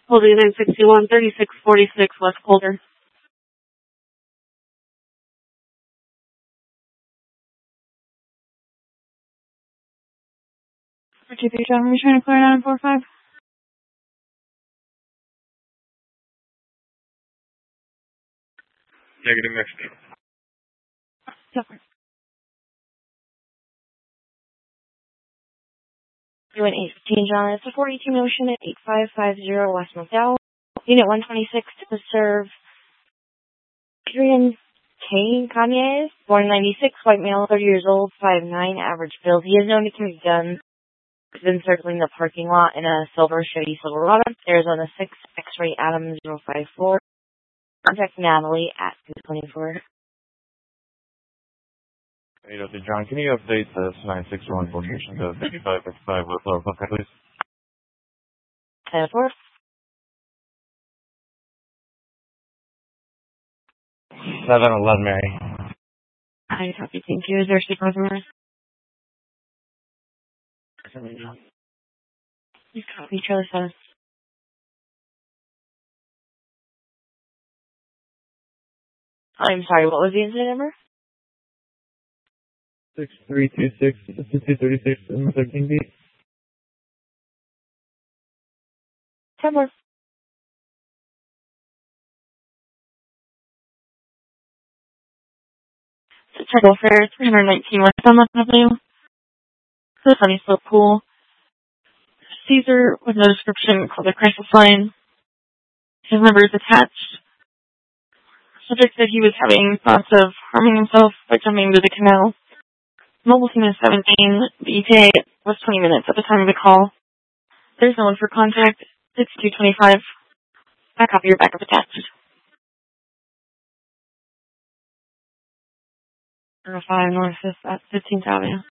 Holding 961, 3646 West Colder. For 2-3 John, we trying to clear 945? Negative next. Suffer. Doing 815 John, it's a 42 motion at 8550 West McDowell. Unit 126 to serve Kieran K. Kanye, born 96, white male, 30 years old, 5'9", average build. He is known to carry guns. He's been circling the parking lot in a silver Chevy Silverado, Arizona 6, X-ray Adam 054. Contact Natalie at 224. Hey, Dr. John, can you update the 961 location to 5555 with Lower Buckeye, please? 10-4. 711 Mary. I copy, thank you. Is there a supervisor? You copy, Charlie says. I'm sorry, what was the incident number? 6326, 5236, and 13 feet. 10-4. Chicago Fair, 319 West Sunset Avenue. The Sunny Slope Pool. Caesar, with no description, called the crisis line. His number is attached. Subject said he was having thoughts of harming himself by jumping into the canal. Mobile team is 17. The ETA was 20 minutes at the time of the call. There's no one for contact. It's 225. I copy your backup attached. 05 North 5th at 15th Avenue.